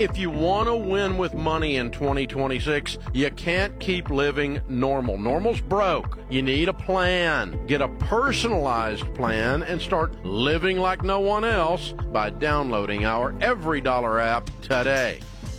If you want to win with money in 2026, you can't keep living normal. Normal's broke. You need a plan. Get a personalized plan and start living like no one else by downloading our EveryDollar app today.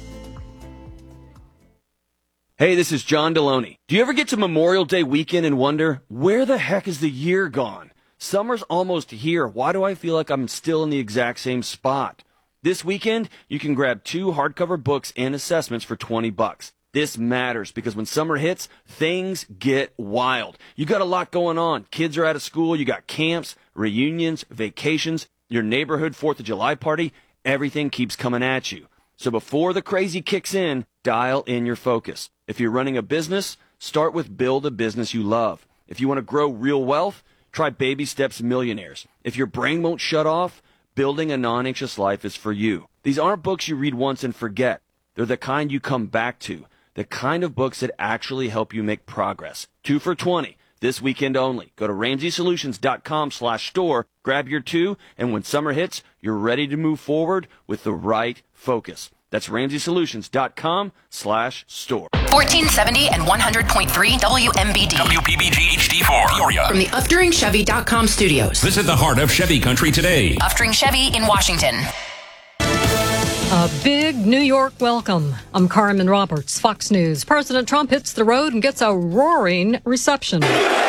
Hey, this is John Deloney. Do you ever get to Memorial Day weekend and wonder, where the heck is the year gone? Summer's almost here. Why do I feel like I'm still in the exact same spot? This weekend, you can grab 2 hardcover books and assessments for $20. This matters because when summer hits, things get wild. You got a lot going on. Kids are out of school. You got camps, reunions, vacations, your neighborhood 4th of July party. Everything keeps coming at you. So before the crazy kicks in, dial in your focus. If you're running a business, start with Build a Business You Love. If you want to grow real wealth, try Baby Steps Millionaires. If your brain won't shut off, Building a Non-Anxious Life is for you. These aren't books you read once and forget. They're the kind you come back to. The kind of books that actually help you make progress. 2 for $20. This weekend only. Go to RamseySolutions.com/store, grab your 2, and when summer hits, you're ready to move forward with the right focus. That's RamseySolutions.com/store. 1470 and 100.3 WMBD. WPBG HD4, Peoria. From the UfDuringChevy.com studios. Visit the heart of Chevy country today. Uftring Chevy in Washington. A big New York welcome. I'm Carmen Roberts, Fox News. President Trump hits the road and gets a roaring reception.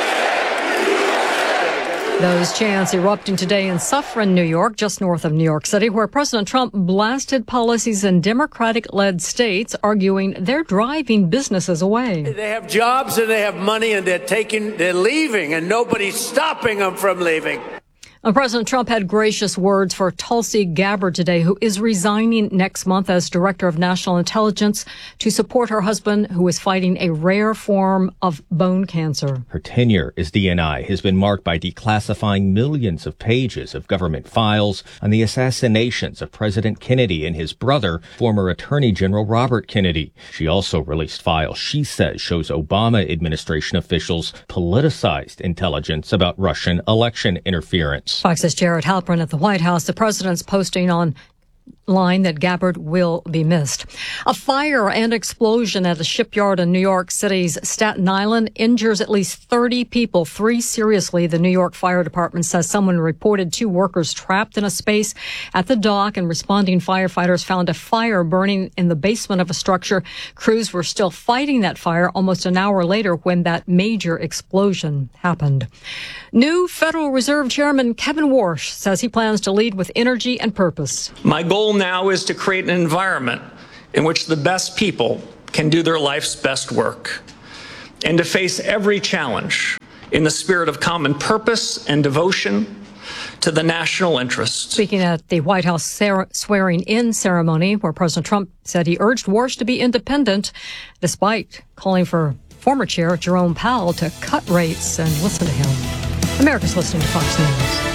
Those chants erupting today in Suffern, New York, just north of New York City, where President Trump blasted policies in Democratic-led states, arguing they're driving businesses away. They have jobs and they have money and they're leaving and nobody's stopping them from leaving. President Trump had gracious words for Tulsi Gabbard today, who is resigning next month as Director of National Intelligence to support her husband, who is fighting a rare form of bone cancer. Her tenure as DNI has been marked by declassifying millions of pages of government files on the assassinations of President Kennedy and his brother, former Attorney General Robert Kennedy. She also released files she says shows Obama administration officials politicized intelligence about Russian election interference. Fox's Jared Halpern at the White House. The president's posting online that Gabbard will be missed. A fire and explosion at a shipyard in New York City's Staten Island injures at least 30 people, 3 seriously. The New York Fire Department says someone reported 2 workers trapped in a space at the dock, and responding firefighters found a fire burning in the basement of a structure. Crews were still fighting that fire almost an hour later when that major explosion happened. New Federal Reserve Chairman Kevin Warsh says he plans to lead with energy and purpose. My goal now is to create an environment in which the best people can do their life's best work and to face every challenge in the spirit of common purpose and devotion to the national interest. Speaking at the White House swearing-in ceremony, where President Trump said he urged Warsh to be independent, despite calling for former chair Jerome Powell to cut rates, and listen to him. America's listening to Fox News.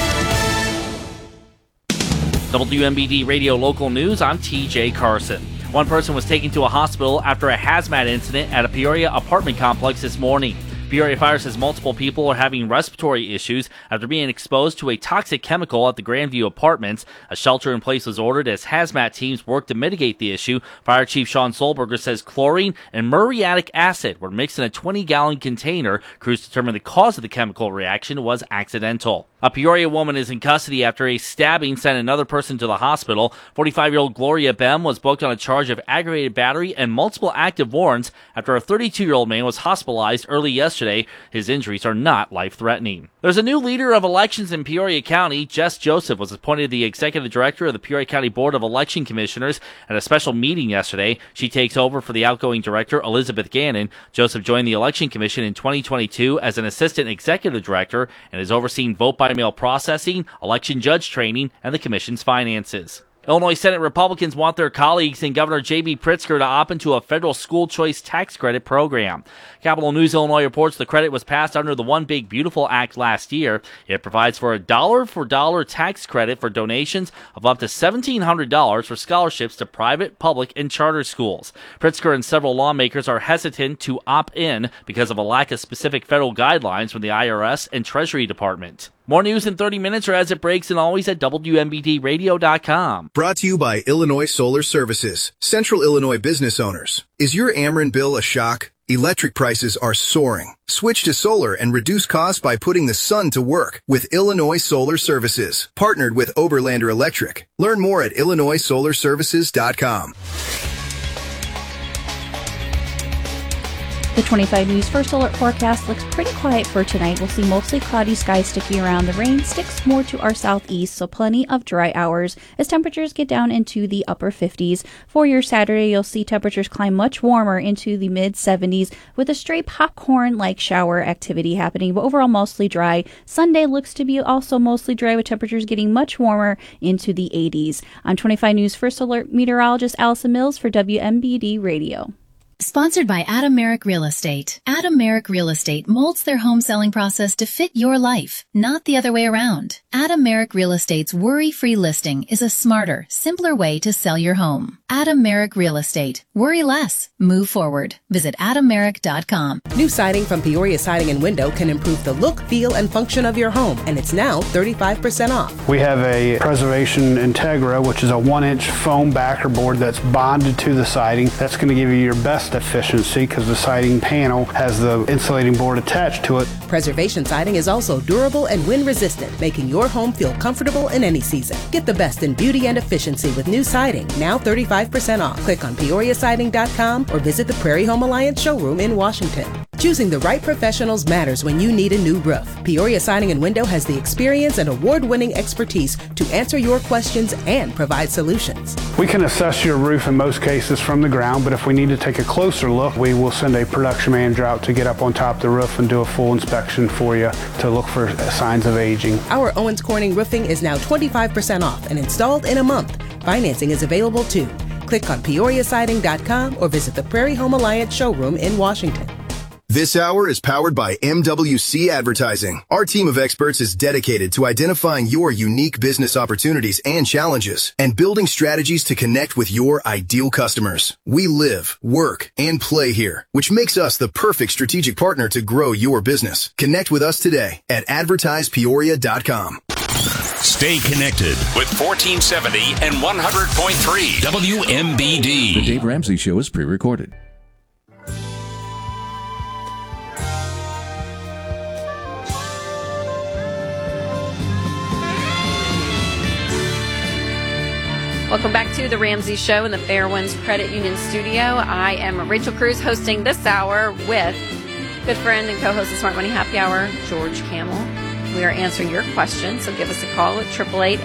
WMBD Radio Local News, I'm TJ Carson. One person was taken to a hospital after a hazmat incident at a Peoria apartment complex this morning. Peoria Fire says multiple people are having respiratory issues after being exposed to a toxic chemical at the Grandview Apartments. A shelter-in-place was ordered as hazmat teams work to mitigate the issue. Fire Chief Sean Solberger says chlorine and muriatic acid were mixed in a 20-gallon container. Crews determined the cause of the chemical reaction was accidental. A Peoria woman is in custody after a stabbing sent another person to the hospital. 45-year-old Gloria Bem was booked on a charge of aggravated battery and multiple active warrants after a 32-year-old man was hospitalized early yesterday. His injuries are not life-threatening. There's a new leader of elections in Peoria County. Jess Joseph was appointed the executive director of the Peoria County Board of Election Commissioners at a special meeting yesterday. She takes over for the outgoing director, Elizabeth Gannon. Joseph joined the Election Commission in 2022 as an assistant executive director and is overseeing vote-by-mail processing, election judge training, and the commission's finances. Illinois Senate Republicans want their colleagues and Governor J.B. Pritzker to opt into a federal school choice tax credit program. Capital News Illinois reports the credit was passed under the One Big Beautiful Act last year. It provides for a dollar-for-dollar tax credit for donations of up to $1,700 for scholarships to private, public, and charter schools. Pritzker and several lawmakers are hesitant to opt in because of a lack of specific federal guidelines from the IRS and Treasury Department. More news in 30 minutes or as it breaks, and always at WMBDradio.com. Brought to you by Illinois Solar Services, Central Illinois business owners. Is your Ameren bill a shock? Electric prices are soaring. Switch to solar and reduce costs by putting the sun to work with Illinois Solar Services, partnered with Oberlander Electric. Learn more at IllinoisSolarServices.com. The 25 News First Alert forecast looks pretty quiet for tonight. We'll see mostly cloudy skies sticking around. The rain sticks more to our southeast, so plenty of dry hours as temperatures get down into the upper 50s. For your Saturday, you'll see temperatures climb much warmer into the mid-70s with a stray popcorn-like shower activity happening, but overall mostly dry. Sunday looks to be also mostly dry with temperatures getting much warmer into the 80s. I'm 25 News First Alert meteorologist Allison Mills for WMBD Radio. Sponsored by Adam Merrick Real Estate. Adam Merrick Real Estate molds their home selling process to fit your life, not the other way around. Adam Merrick Real Estate's worry-free listing is a smarter, simpler way to sell your home. Adam Merrick Real Estate. Worry less. Move forward. Visit AdamMerrick.com. New siding from Peoria Siding and Window can improve the look, feel, and function of your home, and it's now 35% off. We have a Preservation Integra, which is a 1-inch foam backer board that's bonded to the siding. That's going to give you your best efficiency because the siding panel has the insulating board attached to it. Preservation siding is also durable and wind resistant, making your home feel comfortable in any season. Get the best in beauty and efficiency with new siding, now 35% off. Click on PeoriaSiding.com or visit the Prairie Home Alliance showroom in Washington. Choosing the right professionals matters when you need a new roof. Peoria Siding and Window has the experience and award-winning expertise to answer your questions and provide solutions. We can assess your roof in most cases from the ground, but if we need to take a closer look, we will send a production manager out to get up on top of the roof and do a full inspection for you to look for signs of aging. Our Owens Corning roofing is now 25% off and installed in a month. Financing is available too. Click on PeoriaSiding.com or visit the Prairie Home Alliance showroom in Washington. This hour is powered by MWC Advertising. Our team of experts is dedicated to identifying your unique business opportunities and challenges and building strategies to connect with your ideal customers. We live, work, and play here, which makes us the perfect strategic partner to grow your business. Connect with us today at advertisepeoria.com. Stay connected with 1470 and 100.3 WMBD. The Dave Ramsey Show is pre-recorded. Welcome back to the Ramsey Show in the Fairwinds Credit Union studio. I am Rachel Cruz hosting this hour with good friend and co-host of Smart Money Happy Hour, George Kamel. We are answering your questions, so give us a call at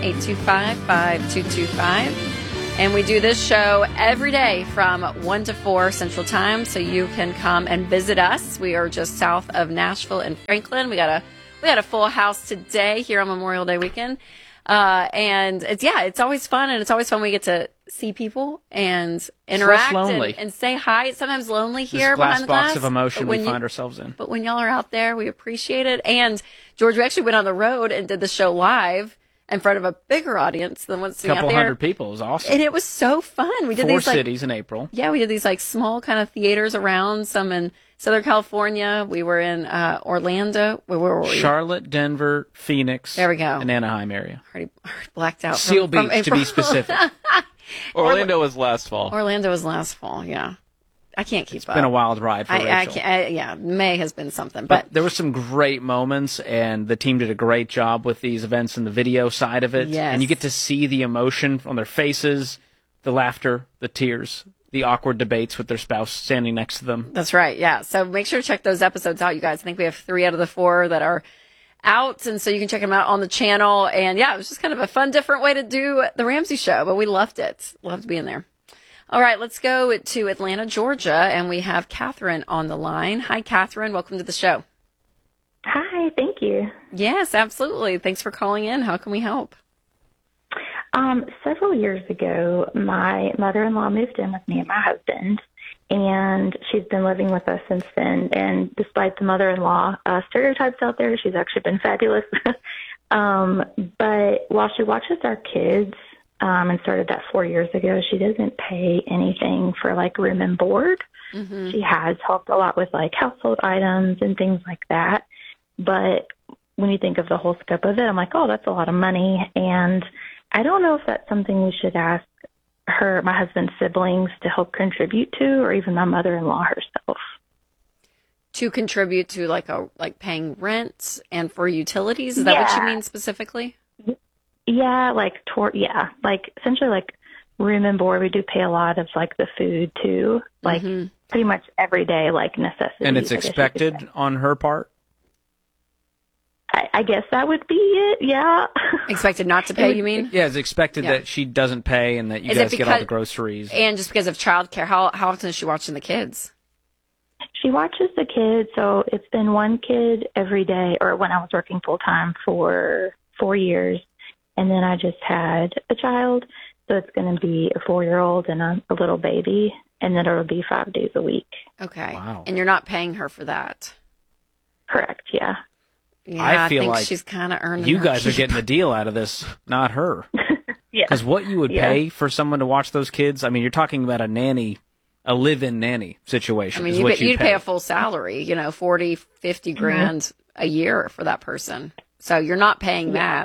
888-825-5225. And we do this show every day from 1 to 4 Central Time, so you can come and visit us. We are just south of Nashville and Franklin. We got a full house today here on Memorial Day weekend. And it's always fun, and it's always fun when we get to see people and interact and say hi. It's sometimes lonely here behind the glass. This glass box of emotion we find ourselves in. But when y'all are out there, we appreciate it. And George, we actually went on the road and did the show live in front of a bigger audience than what's out there. A couple hundred people. It was awesome. And it was so fun. We did 4 these cities in April. Yeah, we did these small kind of theaters around, some in Southern California. We were in Orlando. Where were we? Charlotte, Denver, Phoenix. There we go. And Anaheim area. Already blacked out. Seal Beach, to be specific. Orlando was last fall. Yeah. I can't keep up. It's been a wild ride for Rachel. May has been something. But there were some great moments, and the team did a great job with these events and the video side of it. Yes. And you get to see the emotion on their faces, the laughter, the tears, the awkward debates with their spouse standing next to them. That's right, yeah. So make sure to check those episodes out, you guys. I think we have 3 out of the 4 that are out, and so you can check them out on the channel. And yeah, it was just kind of a fun, different way to do the Ramsey Show, but we loved it. Loved being there. All right, let's go to Atlanta, Georgia, and we have Catherine on the line. Hi, Catherine. Welcome to the show. Hi, thank you. Yes, absolutely. Thanks for calling in. How can we help? Several years ago, my mother-in-law moved in with me and my husband, and she's been living with us since then. And despite the mother-in-law stereotypes out there, she's actually been fabulous. But while she watches our kids, and started that 4 years ago, she doesn't pay anything for room and board. Mm-hmm. She has helped a lot with household items and things like that. But when you think of the whole scope of it, I'm like, oh, that's a lot of money. And I don't know if that's something we should ask my husband's siblings to help contribute to, or even my mother-in-law herself. To contribute to like paying rent and for utilities? Is that what you mean specifically? Yeah, like essentially like room and board. We do pay a lot of like the food too, like pretty much every day, like necessities. And it's expected on her part? I guess that would be it, yeah. Expected not to pay, you mean? Yeah, it's expected that she doesn't pay and that you guys get all the groceries. And just because of childcare, how often is she watching the kids? She watches the kids, so it's been one kid every day, or when I was working full-time for 4 years, and then I just had a child, so it's going to be a 4-year-old and a little baby, and then it'll be 5 days a week. Okay. Wow. And you're not paying her for that? Correct, yeah. Yeah, I feel think like she's kind of earning you her guys are keep. getting a deal out of this, not her. Yeah. Because what you would pay for someone to watch those kids, I mean, you're talking about a live-in nanny situation. I mean, you'd pay a full salary, 40, 50 grand a year for that person. So you're not paying that.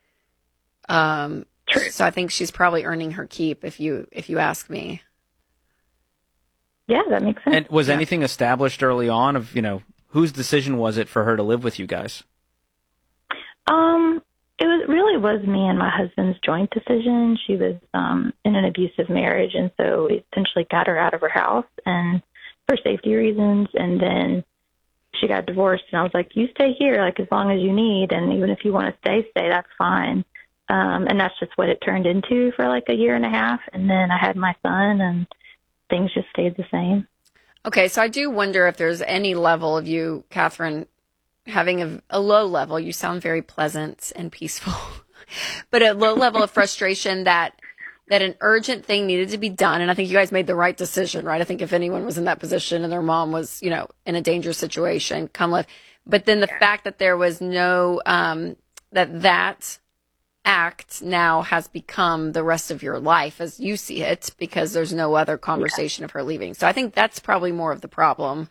So I think she's probably earning her keep if you ask me. Yeah, that makes sense. And was anything established early on of, whose decision was it for her to live with you guys? It really was me and my husband's joint decision. She was in an abusive marriage, and so we essentially got her out of her house and for safety reasons. And then she got divorced, and I was like, "You stay here, like as long as you need, and even if you want to stay, that's fine." And that's just what it turned into for like a year and a half. And then I had my son, and things just stayed the same. Okay, so I do wonder if there's any level of you, Catherine, having a low level. You sound very pleasant and peaceful, but a low level of frustration that an urgent thing needed to be done. And I think you guys made the right decision, right? I think if anyone was in that position and their mom was, in a dangerous situation, come live. But then the fact that there was no, that act now has become the rest of your life as you see it, because there's no other conversation of her leaving. So I think that's probably more of the problem.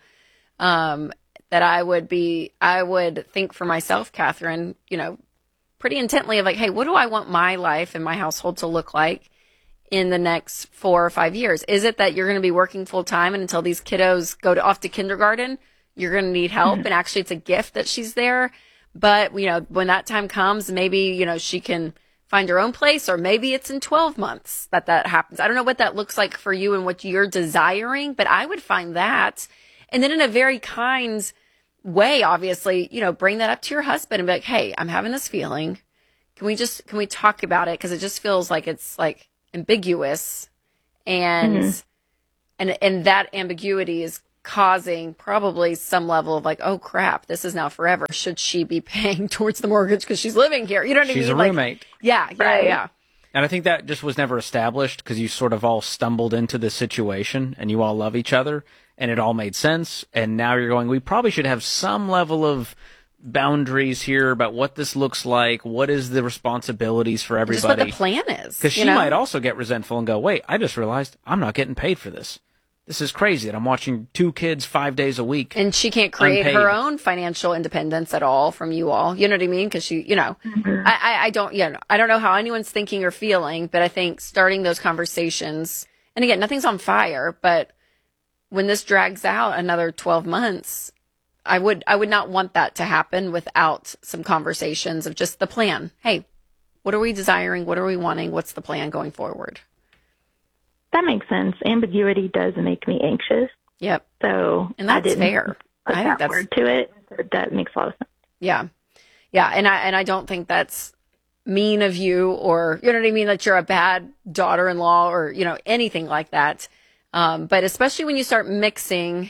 That I would think for myself, Catherine, pretty intently of like, hey, what do I want my life and my household to look like in the next 4 or 5 years? Is it that you're going to be working full time, and until these kiddos go off to kindergarten, you're going to need help? And actually it's a gift that she's there. But, when that time comes, maybe, she can find her own place, or maybe it's in 12 months that happens. I don't know what that looks like for you and what you're desiring, but I would find that. And then in a very kind way, obviously, bring that up to your husband and be like, hey, I'm having this feeling. Can we talk about it? Because it just feels like it's like ambiguous, and that ambiguity is causing probably some level of like, oh crap, this is now forever. Should she be paying towards the mortgage because she's living here? You know what I mean? She's a roommate. Yeah. And I think that just was never established because you sort of all stumbled into this situation and you all love each other and it all made sense. And now you're going, we probably should have some level of boundaries here about what this looks like. What is the responsibilities for everybody? Just what the plan is. Because she might also get resentful and go, wait, I just realized I'm not getting paid for this. This is crazy that I'm watching 2 kids 5 days a week. And she can't create her own financial independence at all from you all. You know what I mean? Because she, I don't know how anyone's thinking or feeling, but I think starting those conversations, and again, nothing's on fire, but when this drags out another 12 months, I would not want that to happen without some conversations of just the plan. Hey, what are we desiring? What are we wanting? What's the plan going forward? That makes sense. Ambiguity does make me anxious. Yep. So and that's fair. I think that's word to it. That makes a lot of sense. Yeah. Yeah. And I don't think that's mean of you, or, you know what I mean? That you're a bad daughter-in-law or, anything like that. But especially when you start mixing,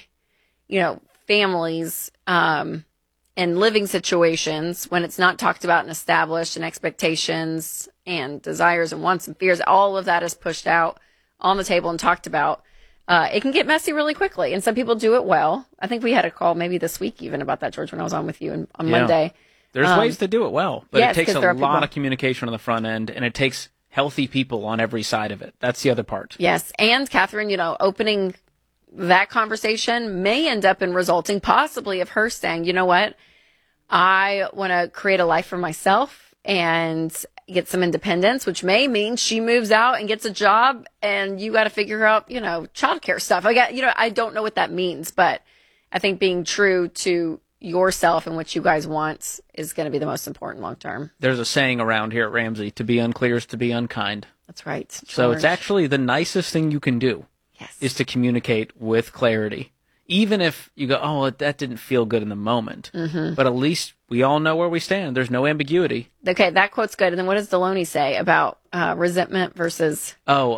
families, and living situations, when it's not talked about and established, and expectations and desires and wants and fears, all of that is pushed out on the table and talked about, it can get messy really quickly. And some people do it well. I think we had a call maybe this week even about that, George, when I was on with you on Monday. There's ways to do it well, but it takes a lot of communication on the front end, and it takes healthy people on every side of it. That's the other part. Yes. And Catherine, opening that conversation may end up in resulting possibly of her saying, you know what, I want to create a life for myself and get some independence, which may mean she moves out and gets a job and you got to figure out, childcare stuff. I don't know what that means, but I think being true to yourself and what you guys want is going to be the most important long term. There's a saying around here at Ramsey, to be unclear is to be unkind. That's right. So it's actually the nicest thing you can do is to communicate with clarity. Even if you go, oh, that didn't feel good in the moment. Mm-hmm. But at least we all know where we stand. There's no ambiguity. Okay, that quote's good. And then what does Deloney say about resentment versus...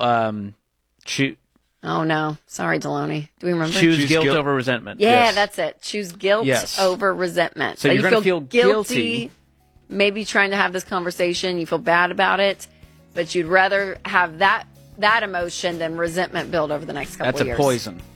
Oh, no. Sorry, Deloney. Do we remember? Choose guilt over resentment. Yeah, that's it. Choose guilt over resentment. So you're going to feel guilty. Maybe trying to have this conversation. You feel bad about it. But you'd rather have that emotion than resentment build over the next couple of years. That's a poison.